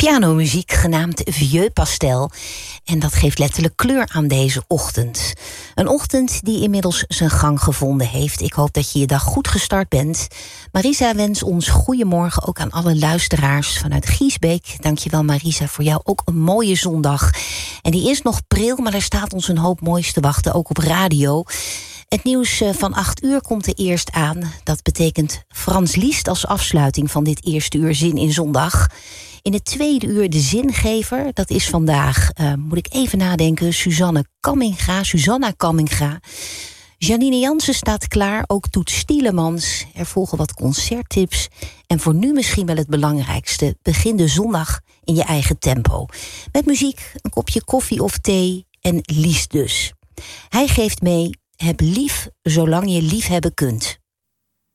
Pianomuziek genaamd Vieux Pastel. En dat geeft letterlijk kleur aan deze ochtend. Een ochtend die inmiddels zijn gang gevonden heeft. Ik hoop dat je je dag goed gestart bent. Marisa wens ons goedemorgen ook aan alle luisteraars vanuit Giesbeek. Dankjewel Marisa, voor jou ook een mooie zondag. En die is nog pril, maar er staat ons een hoop moois te wachten, ook op radio. Het nieuws van 8 uur komt er eerst aan. Dat betekent Frans Liest als afsluiting van dit eerste uur Zin in Zondag. In het tweede uur de zingever, dat is vandaag, moet ik even nadenken, Susanna Kamminga. Janine Jansen staat klaar, ook Toet Stielemans. Er volgen wat concerttips. En voor nu misschien wel het belangrijkste, begin de zondag in je eigen tempo. Met muziek, een kopje koffie of thee en Lies dus. Hij geeft mee, heb lief zolang je lief hebben kunt.